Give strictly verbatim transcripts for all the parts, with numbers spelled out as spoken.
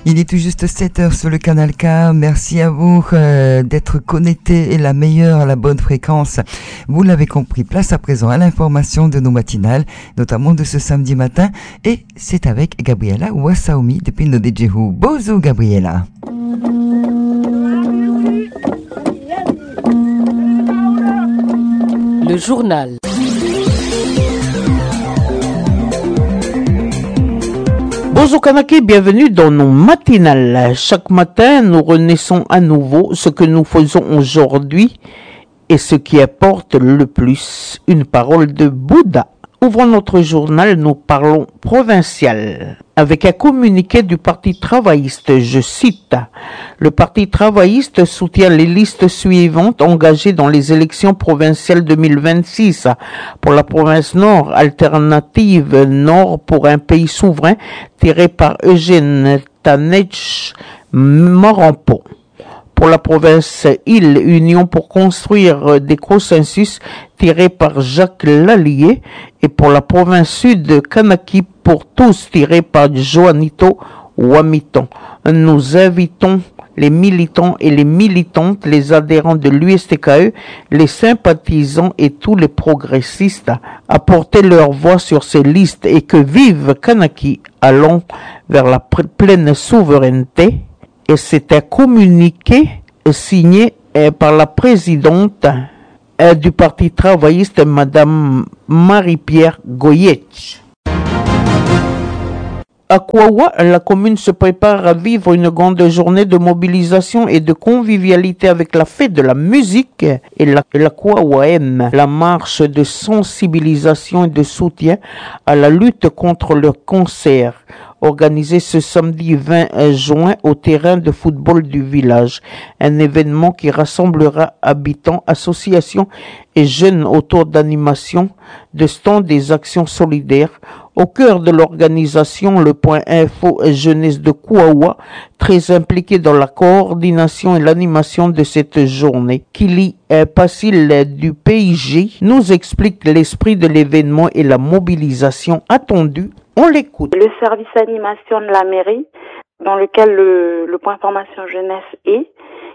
Il est tout juste sept heures sur le Canal K. Merci à vous euh, d'être connectés et la meilleure à la bonne fréquence. Vous l'avez compris, place à présent à l'information de nos matinales, notamment de ce samedi matin. Et c'est avec Gabriela Wassaoumi depuis Nodedjehu. Bonjour Gabriela. Le journal. Bonjour Kanaki, bienvenue dans nos matinales. Chaque matin, nous renaissons à nouveau ce que nous faisons aujourd'hui et ce qui apporte le plus, une parole de Bouddha. Ouvrons notre journal, nous parlons provincial. Avec un communiqué du Parti travailliste, je cite, « Le Parti travailliste soutient les listes suivantes engagées dans les élections provinciales deux mille vingt-six. Pour la province Nord, Alternative Nord pour un pays souverain, tiré par Eugène Tanech Morampo. Pour la province Île, Union pour construire des consensus, tiré par Jacques Lallier, et pour la province Sud, Kanaki pour tous, tiré par Joanito Wamiton. Nous invitons les militants et les militantes, les adhérents de l'U S T K E, les sympathisants et tous les progressistes à porter leur voix sur ces listes et que vive Kanaki, allons vers la pleine souveraineté. Et c'est un communiqué signé par la présidente du Parti travailliste, Madame Marie-Pierre Goyetch. À Kouawa, la commune se prépare à vivre une grande journée de mobilisation et de convivialité avec la fête de la musique et la, la Kouawaem, la marche de sensibilisation et de soutien à la lutte contre le cancer, organisé ce samedi vingt juin au terrain de football du village. Un événement qui rassemblera habitants, associations et jeunes autour d'animations, de stands des actions solidaires. Au cœur de l'organisation, le point info jeunesse de Kouawa, très impliqué dans la coordination et l'animation de cette journée. Kili Passil du P I G nous explique l'esprit de l'événement et la mobilisation attendue. On l'écoute. Le service animation de la mairie, dans lequel le, le point formation jeunesse est,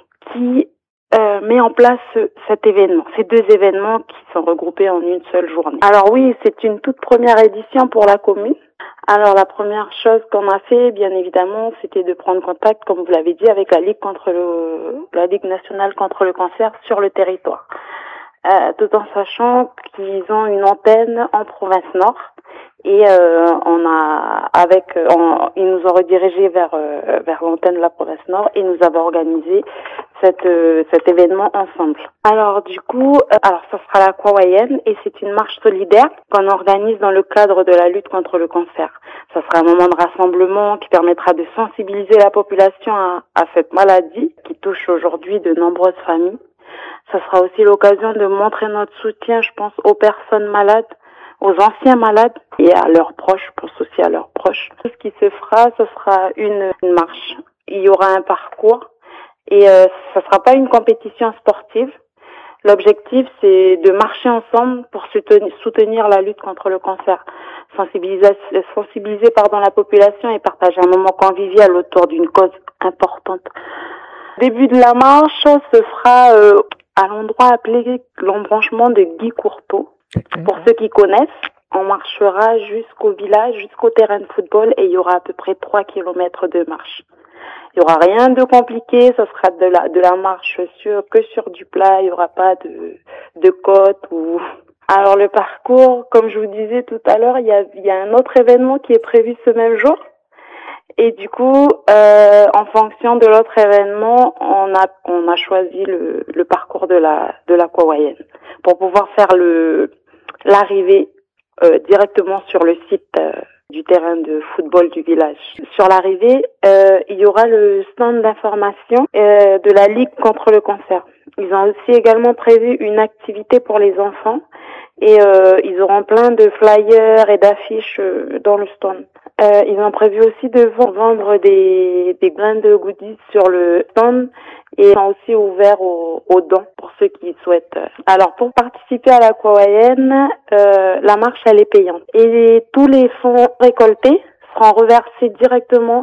qui euh, met en place cet événement, ces deux événements qui sont regroupés en une seule journée. Alors oui, c'est une toute première édition pour la commune. Alors la première chose qu'on a fait, bien évidemment, c'était de prendre contact, comme vous l'avez dit, avec la Ligue contre le, la Ligue nationale contre le cancer sur le territoire. Euh, tout en sachant qu'ils ont une antenne en province Nord. Et euh, on a, avec, on, ils nous ont redirigés vers euh, vers l'antenne de la province Nord et nous avons organisé cette euh, cet événement ensemble. Alors du coup, euh, alors ça sera la Kouawayen et c'est une marche solidaire qu'on organise dans le cadre de la lutte contre le cancer. Ça sera un moment de rassemblement qui permettra de sensibiliser la population à, à cette maladie qui touche aujourd'hui de nombreuses familles. Ça sera aussi l'occasion de montrer notre soutien, je pense, aux personnes malades, aux anciens malades et à leurs proches, je pense aussi à leurs proches. Ce qui se fera, ce sera une, une marche. Il y aura un parcours et euh, ça sera pas une compétition sportive. L'objectif, c'est de marcher ensemble pour soutenir, soutenir la lutte contre le cancer, sensibiliser, sensibiliser pardon, la population et partager un moment convivial autour d'une cause importante. Début de la marche se fera euh, à l'endroit appelé l'embranchement de Guy Courteau. Pour ceux qui connaissent, on marchera jusqu'au village, jusqu'au terrain de football et il y aura à peu près trois kilomètres de marche. Il y aura rien de compliqué, ce sera de la de la marche sur que sur du plat, il y aura pas de de côte ou. Alors le parcours, comme je vous disais tout à l'heure, il y a il y a un autre événement qui est prévu ce même jour. Et du coup, euh, en fonction de l'autre événement, on a on a choisi le le parcours de la de la Kouawayen pour pouvoir faire le l'arrivée euh, directement sur le site euh, du terrain de football du village. Sur l'arrivée, euh, il y aura le stand d'information euh, de la Ligue contre le cancer. Ils ont aussi également prévu une activité pour les enfants et euh, ils auront plein de flyers et d'affiches euh, dans le stand. Euh, ils ont prévu aussi de vendre des, des grains de goodies sur le stand et sont aussi ouverts aux, aux dons pour ceux qui souhaitent. Alors pour participer à la Kouawayen, euh, la marche elle est payante et tous les fonds récoltés seront reversés directement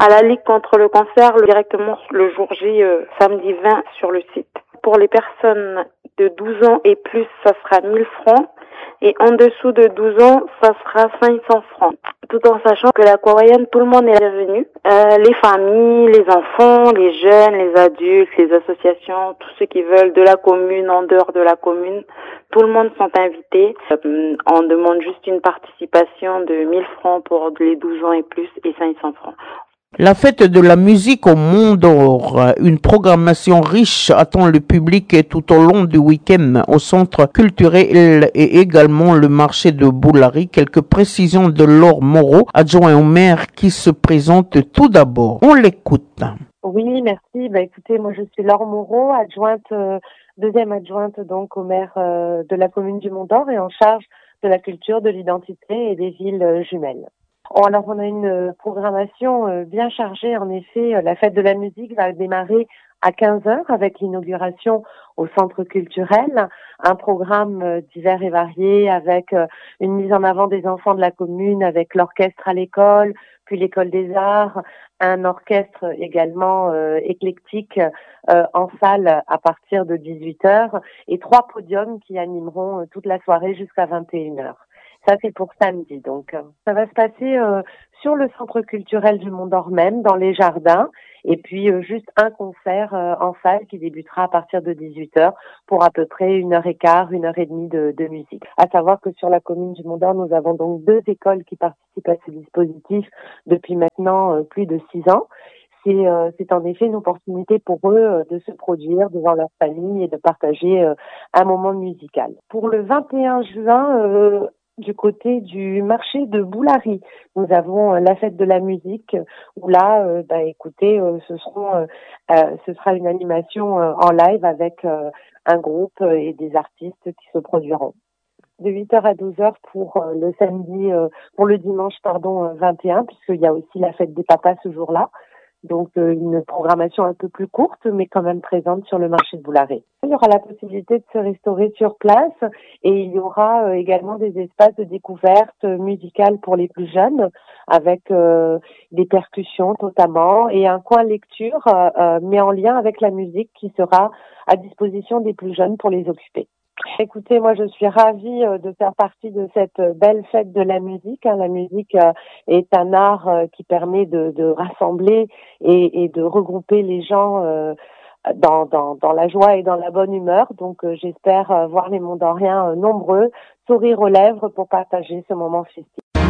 à la Ligue contre le cancer directement le jour J, euh, samedi vingt, sur le site. Pour les personnes de douze ans et plus, ça sera mille francs. Et en dessous de douze ans, ça sera cinq cents francs. Tout en sachant que l'aquarium, tout le monde est bienvenu. Euh, les familles, les enfants, les jeunes, les adultes, les associations, tous ceux qui veulent de la commune, en dehors de la commune, tout le monde sont invités. Euh, on demande juste une participation de mille francs pour les douze ans et plus et cinq cents francs. La fête de la musique au Mont d'Or, une programmation riche attend le public tout au long du week-end au centre culturel et également le marché de Boulari. Quelques précisions de Laure Moreau, adjoint au maire, qui se présente tout d'abord. On l'écoute. Oui, merci. Bah, écoutez, moi je suis Laure Moreau, adjointe, euh, deuxième adjointe donc au maire euh, de la commune du Mont d'Or et en charge de la culture, de l'identité et des villes euh, jumelles. Oh, alors on a une programmation euh, bien chargée, en effet. La fête de la musique va démarrer à quinze heures avec l'inauguration au centre culturel, un programme euh, divers et varié avec euh, une mise en avant des enfants de la commune avec l'orchestre à l'école, puis l'école des arts, un orchestre également euh, éclectique euh, en salle à partir de dix-huit heures et trois podiums qui animeront euh, toute la soirée jusqu'à vingt et une heures. Ça, c'est pour samedi, donc. Ça va se passer euh, sur le centre culturel du Mont d'Or même, dans les jardins, et puis euh, juste un concert euh, en salle qui débutera à partir de dix-huit heures pour à peu près une heure et quart, une heure et demie de, de musique. À savoir que sur la commune du Mont d'Or, nous avons donc deux écoles qui participent à ce dispositif depuis maintenant euh, plus de six ans. C'est, euh, c'est en effet une opportunité pour eux euh, de se produire devant leur famille et de partager euh, un moment musical. Pour le vingt et un juin, euh, du côté du marché de Boulari, nous avons euh, la fête de la musique où là, euh, bah, écoutez, euh, ce seront, euh, euh, ce sera une animation euh, en live avec euh, un groupe euh, et des artistes qui se produiront. De huit heures à douze heures pour euh, le samedi, euh, pour le dimanche, pardon, euh, vingt et un, puisqu'il y a aussi la fête des papas ce jour-là. Donc euh, une programmation un peu plus courte, mais quand même présente sur le marché de Boulari. Il y aura la possibilité de se restaurer sur place et il y aura euh, également des espaces de découverte musicale pour les plus jeunes, avec euh, des percussions notamment et un coin lecture, euh, euh, mais en lien avec la musique qui sera à disposition des plus jeunes pour les occuper. Écoutez, moi je suis ravie euh, de faire partie de cette belle fête de la musique. Hein. La musique euh, est un art euh, qui permet de, de rassembler et, et de regrouper les gens euh, dans, dans, dans la joie et dans la bonne humeur. Donc euh, j'espère euh, voir les Mont-d'Oriens euh, nombreux, sourire aux lèvres pour partager ce moment festif.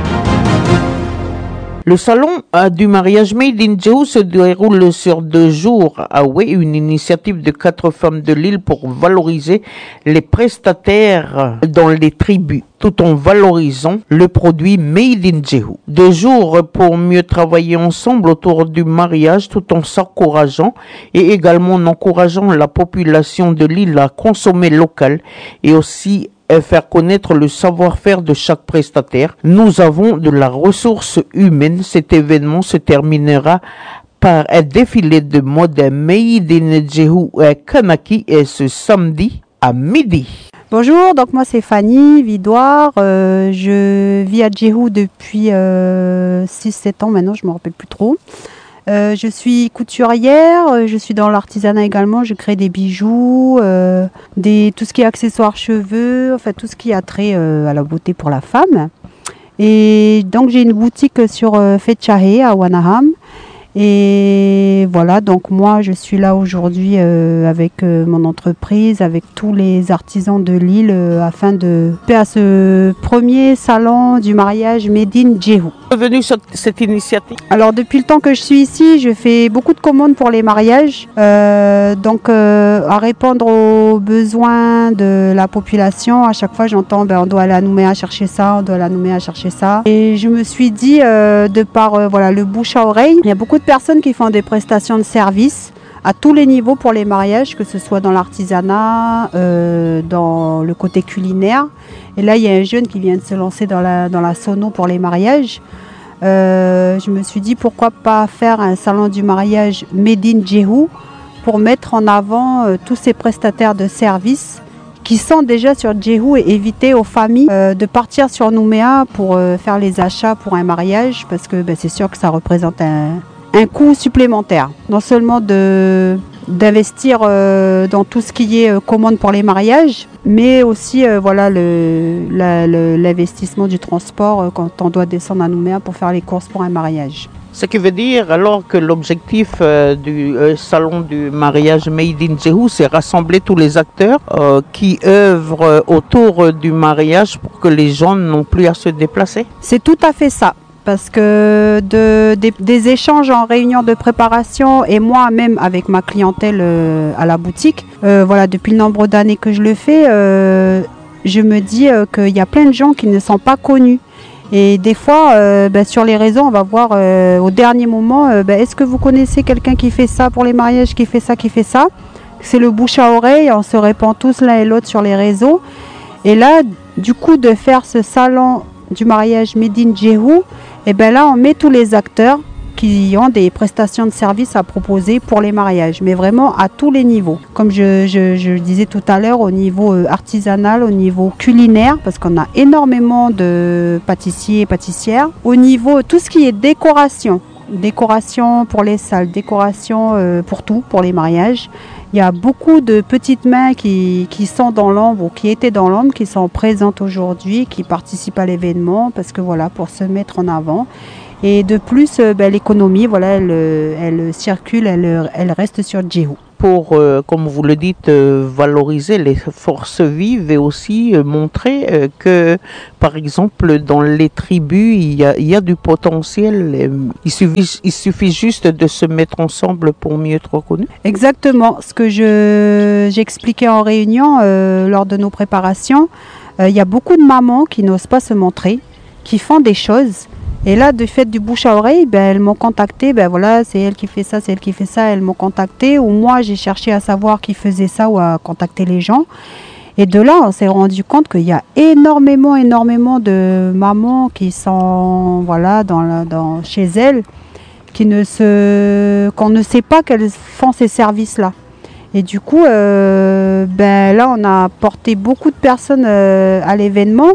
Le salon euh, du mariage Made in Jéhu se déroule sur deux jours à Oué, une initiative de quatre femmes de l'île pour valoriser les prestataires dans les tribus, tout en valorisant le produit Made in Jéhu. Deux jours pour mieux travailler ensemble autour du mariage, tout en s'encourageant et également en encourageant la population de l'île à consommer local et aussi faire connaître le savoir-faire de chaque prestataire. Nous avons de la ressource humaine. Cet événement se terminera par un défilé de mode Made in Jéhu Kanaki et ce samedi à midi. Bonjour, donc moi c'est Fanny Vidoire, euh, je vis à Jéhu depuis euh, six sept ans maintenant, je ne me rappelle plus trop. Euh, je suis couturière, je suis dans l'artisanat également, je crée des bijoux, euh, des, tout ce qui est accessoires cheveux, enfin tout ce qui a trait euh, à la beauté pour la femme. Et donc j'ai une boutique sur euh, Fetchahe à Wanaham. Et voilà, donc moi je suis là aujourd'hui euh, avec euh, mon entreprise, avec tous les artisans de l'île euh, afin de faire à ce premier salon du mariage Made in Jéhu. Venu cette, cette initiative? Alors depuis le temps que je suis ici, je fais beaucoup de commandes pour les mariages, euh, donc euh, à répondre aux besoins de la population. À chaque fois j'entends ben, on doit aller à Nouméa chercher ça, on doit aller à Nouméa chercher ça. Et je me suis dit euh, de par euh, voilà, le bouche à oreille, il y a beaucoup de personnes qui font des prestations de services à tous les niveaux pour les mariages, que ce soit dans l'artisanat, euh, dans le côté culinaire. Et là, il y a un jeune qui vient de se lancer dans la, dans la sono pour les mariages. Euh, je me suis dit pourquoi pas faire un salon du mariage Made in Jéhu pour mettre en avant euh, tous ces prestataires de services qui sont déjà sur Jéhu et éviter aux familles euh, de partir sur Nouméa pour euh, faire les achats pour un mariage, parce que ben, c'est sûr que ça représente un un coût supplémentaire. Non seulement de d'investir euh, dans tout ce qui est euh, commande pour les mariages, mais aussi euh, voilà le, la, le, l'investissement du transport euh, quand on doit descendre à Nouméa pour faire les courses pour un mariage. Ce qui veut dire alors que l'objectif euh, du euh, salon du mariage Made in Jéhu, c'est rassembler tous les acteurs euh, qui œuvrent euh, autour du mariage pour que les gens n'ont plus à se déplacer. C'est tout à fait ça. Parce que de, des, des échanges en réunion de préparation et moi-même avec ma clientèle euh, à la boutique, euh, voilà, depuis le nombre d'années que je le fais, euh, je me dis euh, qu'il y a plein de gens qui ne sont pas connus. Et des fois, euh, ben, sur les réseaux, on va voir euh, au dernier moment, euh, ben, est-ce que vous connaissez quelqu'un qui fait ça pour les mariages, qui fait ça, qui fait ça? C'est le bouche à oreille, on se répand tous l'un et l'autre sur les réseaux. Et là, du coup, de faire ce salon du mariage Made in Jéhu, et bien là on met tous les acteurs qui ont des prestations de services à proposer pour les mariages, mais vraiment à tous les niveaux. Comme je, je, je disais tout à l'heure, au niveau artisanal, au niveau culinaire, parce qu'on a énormément de pâtissiers et pâtissières, au niveau tout ce qui est décoration, décoration pour les salles, décoration euh, pour tout, pour les mariages. Il y a beaucoup de petites mains qui, qui sont dans l'ombre ou qui étaient dans l'ombre, qui sont présentes aujourd'hui, qui participent à l'événement parce que voilà, pour se mettre en avant. Et de plus, ben, l'économie, voilà, elle, elle circule, elle, elle reste sur Jéhu. Pour, euh, comme vous le dites, euh, valoriser les forces vives et aussi euh, montrer euh, que, par exemple, dans les tribus, il y a, il y a du potentiel. Euh, il, suffit, il suffit juste de se mettre ensemble pour mieux être reconnu. Exactement. Ce que je, j'expliquais en réunion euh, lors de nos préparations, euh, il y a beaucoup de mamans qui n'osent pas se montrer, qui font des choses. Et là, de fait du bouche à oreille, ben, elles m'ont contacté, ben voilà, c'est elle qui fait ça, c'est elle qui fait ça, elles m'ont contacté, ou moi j'ai cherché à savoir qui faisait ça ou à contacter les gens. Et de là, on s'est rendu compte qu'il y a énormément, énormément de mamans qui sont, voilà, dans la, dans, chez elles, qui ne se, qu'on ne sait pas qu'elles font ces services-là. Et du coup, euh, ben là, on a porté beaucoup de personnes euh, à l'événement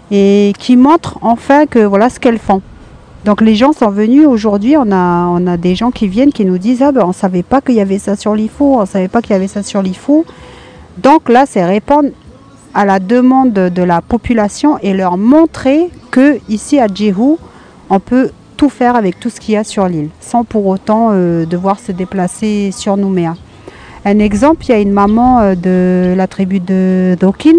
et qui montrent enfin que voilà ce qu'elles font. Donc les gens sont venus aujourd'hui, on a, on a des gens qui viennent qui nous disent ah ben on ne savait pas qu'il y avait ça sur l'I F O, on ne savait pas qu'il y avait ça sur l'I F O. Donc là c'est répondre à la demande de la population et leur montrer que ici à Jéhu on peut tout faire avec tout ce qu'il y a sur l'île, sans pour autant euh, devoir se déplacer sur Nouméa. Un exemple, il y a une maman euh, de la tribu de Dokin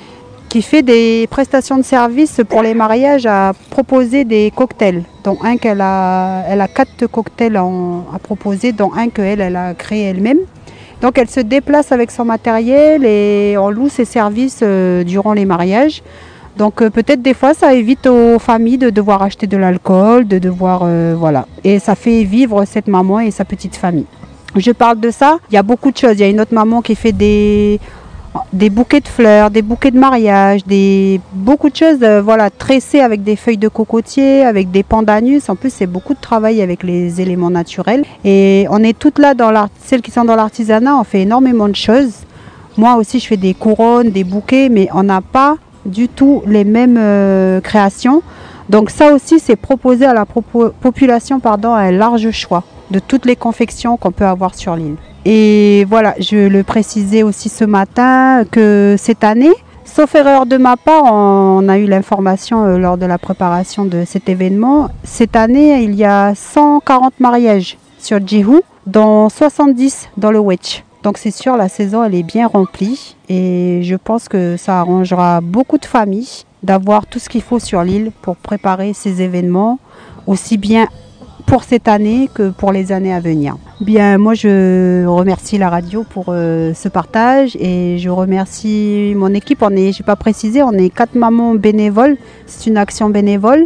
qui fait des prestations de services pour les mariages à proposer des cocktails, dont un qu'elle a, elle a quatre cocktails en, à proposer, dont un qu'elle elle a créé elle-même. Donc elle se déplace avec son matériel et on loue ses services euh, durant les mariages. Donc euh, peut-être des fois ça évite aux familles de devoir acheter de l'alcool, de devoir euh, voilà. Et ça fait vivre cette maman et sa petite famille. Je parle de ça, il y a beaucoup de choses. Il y a une autre maman qui fait des des bouquets de fleurs, des bouquets de mariage, des beaucoup de choses, euh, voilà, tressées avec des feuilles de cocotier, avec des pandanus. En plus, c'est beaucoup de travail avec les éléments naturels. Et on est toutes là dans l'art, celles qui sont dans l'artisanat, on fait énormément de choses. Moi aussi, je fais des couronnes, des bouquets, mais on n'a pas du tout les mêmes euh, créations. Donc ça aussi, c'est proposer à la propo- population pardon, un large choix de toutes les confections qu'on peut avoir sur l'île. Et voilà, je le précisais aussi ce matin que cette année, sauf erreur de ma part, on a eu l'information euh, lors de la préparation de cet événement. Cette année, il y a cent quarante mariages sur Jéhu, dont soixante-dix dans le Wetch. Donc c'est sûr, la saison elle est bien remplie et je pense que ça arrangera beaucoup de familles d'avoir tout ce qu'il faut sur l'île pour préparer ces événements, aussi bien pour cette année que pour les années à venir. Bien, moi je remercie la radio pour euh, ce partage et je remercie mon équipe. On est, j'ai pas précisé, on est quatre mamans bénévoles. C'est une action bénévole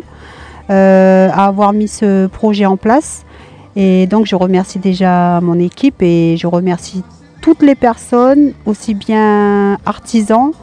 euh, à avoir mis ce projet en place. Et donc je remercie déjà mon équipe et je remercie toutes les personnes, aussi bien artisans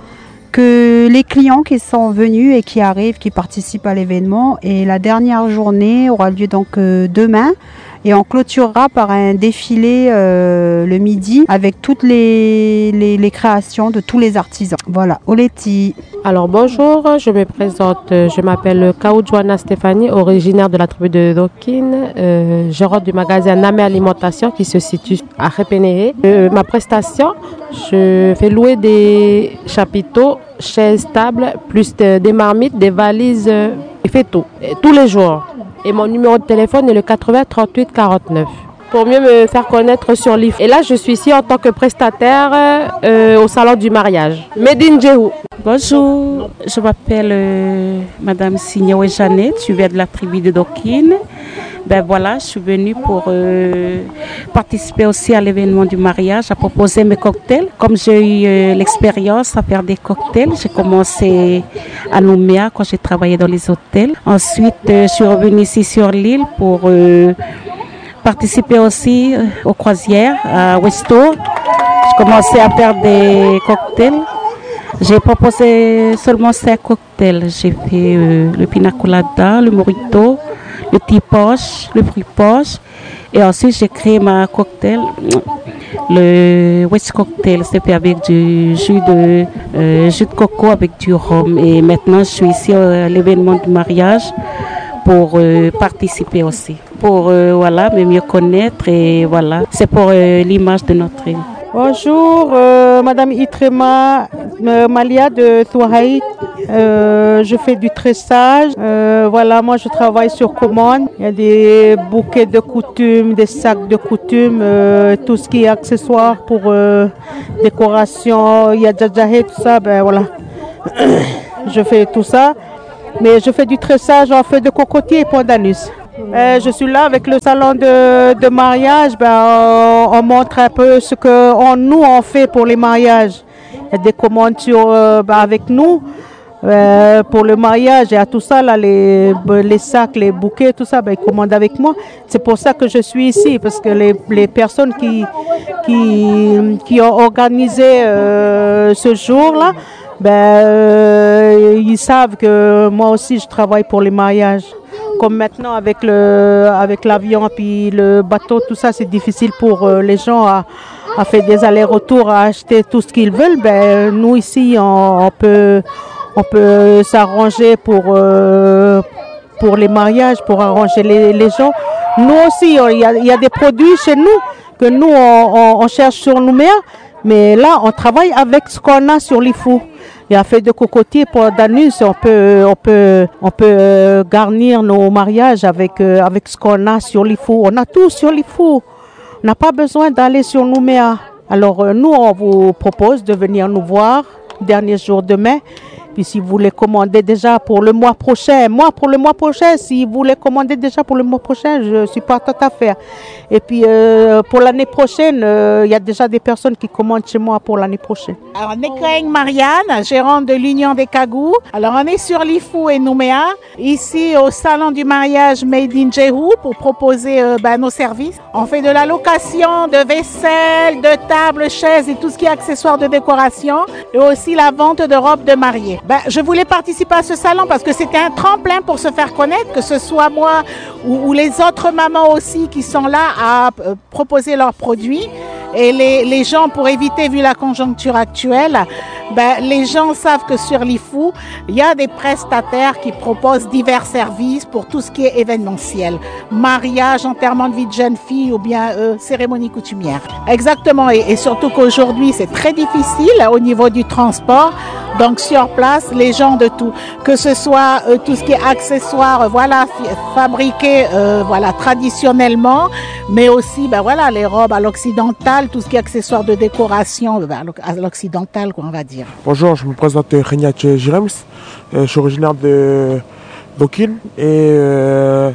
que les clients qui sont venus et qui arrivent, qui participent à l'événement. Et la dernière journée aura lieu donc euh, demain, Et on clôturera par un défilé euh, le midi avec toutes les, les, les créations de tous les artisans. Voilà, Oleti. Alors bonjour, je me présente, je m'appelle Kaoudjouana Stéphanie, originaire de la tribu de Dokine, euh, gérante du magasin Namé Alimentation qui se situe à Repénéé. Euh, ma prestation, je fais louer des chapiteaux, chaises, tables, plus de, des marmites, des valises, euh, je fais tout, tous les jours. Et mon numéro de téléphone est le quatre-vingts trente-huit quarante-neuf. Pour mieux me faire connaître sur l'I F. Et là, je suis ici en tant que prestataire euh, au salon du mariage. Made in Djehou. Bonjour, je m'appelle euh, Madame Signawe Janet, je viens de la tribu de Dokine. Ben voilà, je suis venue pour euh, participer aussi à l'événement du mariage, à proposer mes cocktails. Comme j'ai eu euh, l'expérience à faire des cocktails, j'ai commencé à Nouméa quand j'ai travaillé dans les hôtels. Ensuite, euh, je suis revenue ici sur l'île pour euh, participer aussi euh, aux croisières à Westo. J'ai commencé à faire des cocktails. J'ai proposé seulement cinq cocktails. J'ai fait euh, le pina colada, le mojito, le tea poche, le fruit poche. Et ensuite, j'ai créé ma cocktail, le West Cocktail. C'est fait avec du jus de, euh, jus de coco avec du rhum. Et maintenant, je suis ici à l'événement du mariage pour euh, participer aussi. Pour euh, voilà, me mieux connaître. Et voilà, c'est pour euh, l'image de notre île. Bonjour, euh, Madame Itrema euh, Malia de Touahaït. Euh, je fais du tressage. Euh, voilà, moi je travaille sur commande. Il y a des bouquets de coutume, des sacs de coutume, euh, tout ce qui est accessoire pour euh, décoration. Il y a djadjahé, tout ça. Ben voilà, je fais tout ça. Mais je fais du tressage en feuille de cocotier et pandanus. Euh, je suis là avec le salon de, de mariage. Ben, on, on montre un peu ce que on, nous on fait pour les mariages. Il y a des commandes sur, euh, ben, avec nous euh, pour le mariage. Et à tout ça, là, les, les sacs, les bouquets, tout ça, ben, ils commandent avec moi. C'est pour ça que je suis ici, parce que les, les personnes qui, qui, qui ont organisé euh, ce jour-là, ben, euh, ils savent que moi aussi je travaille pour les mariages. Comme maintenant avec le avec l'avion puis le bateau, tout ça, c'est difficile pour euh, les gens à, à faire des allers-retours, à acheter tout ce qu'ils veulent. Ben nous ici, on, on peut on peut s'arranger pour euh, pour les mariages, pour arranger les, les gens. Nous aussi, il y a, il y a des produits chez nous que nous on, on, on cherche sur Nouméa, mais là on travaille avec ce qu'on a sur l'I F O. Il y a fait de cocotier pour d'anus, on peut, on peut, on peut garnir nos mariages avec, avec ce qu'on a sur l'I F O. On a tout sur l'I F O. On n'a pas besoin d'aller sur Nouméa. Alors nous, on vous propose de venir nous voir dernier jour de mai. Puis si vous voulez commander déjà pour le mois prochain, moi pour le mois prochain, si vous voulez commander déjà pour le mois prochain, je suis partante à faire. Et puis euh, pour l'année prochaine, il euh, y a déjà des personnes qui commandent chez moi pour l'année prochaine. Alors Nekeng Marianne, gérante de l'Union des Kagous. Alors on est sur l'I F O et Nouméa, ici au salon du mariage Made in Djehou pour proposer euh, ben, nos services. On fait de la location de vaisselle, de tables, chaises et tout ce qui est accessoires de décoration et aussi la vente de robes de mariée. Ben, je voulais participer à ce salon parce que c'était un tremplin pour se faire connaître, que ce soit moi ou, ou les autres mamans aussi qui sont là à euh, proposer leurs produits. Et les, les gens, pour éviter, vu la conjoncture actuelle, ben, les gens savent que sur l'I F O, il y a des prestataires qui proposent divers services pour tout ce qui est événementiel. Mariage, enterrement de vie de jeune fille ou bien euh, cérémonie coutumière. Exactement, et, et surtout qu'aujourd'hui, c'est très difficile au niveau du transport. Donc sur place, les gens de tout, que ce soit euh, tout ce qui est accessoires, euh, voilà, fabriqués, euh, voilà, traditionnellement, mais aussi, ben voilà, les robes à l'occidental, tout ce qui est accessoires de décoration, ben, à l'occidental, quoi, on va dire. Bonjour, je me présente Regnat Jirems, euh, je suis originaire de Dokine et euh,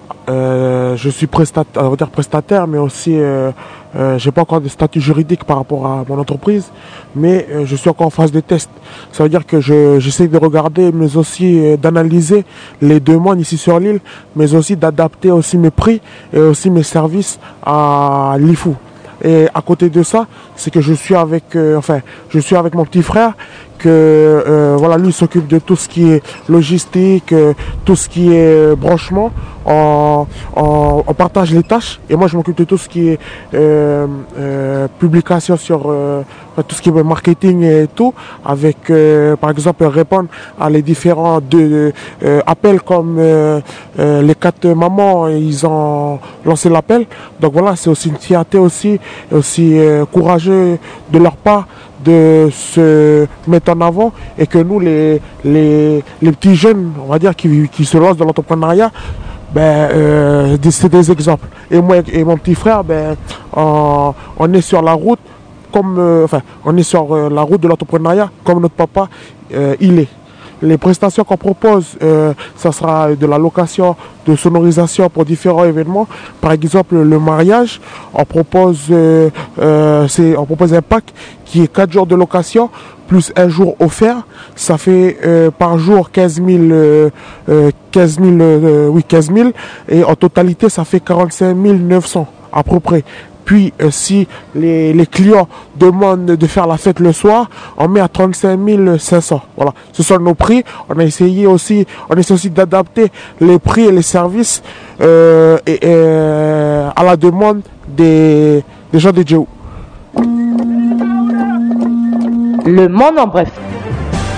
euh, je suis prestataire, on va dire prestataire, mais aussi euh, euh, j'ai pas encore de statut juridique par rapport à mon entreprise, mais euh, je suis encore en phase de test. Ça veut dire que je, j'essaie de regarder, mais aussi euh, d'analyser les demandes ici sur l'île, mais aussi d'adapter aussi mes prix et aussi mes services à l'I F O. Et à côté de ça, c'est que je suis avec, euh, enfin, je suis avec mon petit frère que euh, voilà, lui s'occupe de tout ce qui est logistique, euh, tout ce qui est branchement. On, on, on partage les tâches et moi je m'occupe de tout ce qui est euh, euh, publication sur euh, tout ce qui est marketing et tout, avec euh, par exemple répondre à les différents de, euh, appels comme euh, euh, les quatre mamans, ils ont lancé l'appel. Donc voilà, c'est aussi une fierté aussi, aussi euh, courageux de leur part de se mettre en avant et que nous les, les, les petits jeunes, on va dire, qui, qui se lancent dans l'entrepreneuriat, ben, euh, c'est des exemples. Et moi et mon petit frère, ben, on, on est sur la route comme, euh, enfin, on est sur euh, la route de l'entrepreneuriat comme notre papa, euh, il est. Les prestations qu'on propose, euh, ça sera de la location, de sonorisation pour différents événements. Par exemple, le mariage, on propose, euh, euh, c'est, on propose un pack qui est quatre jours de location plus un jour offert. Ça fait euh, par jour quinze mille, euh, euh, quinze mille, euh, oui, quinze mille. Et en totalité, ça fait quarante-cinq mille neuf cents à peu près. Puis, euh, si les, les clients demandent de faire la fête le soir, on met à trente-cinq mille cinq cents. Voilà, ce sont nos prix. On a essayé aussi, on essaie aussi d'adapter les prix et les services euh, et, euh, à la demande des, des gens de Djehou. Le monde en bref.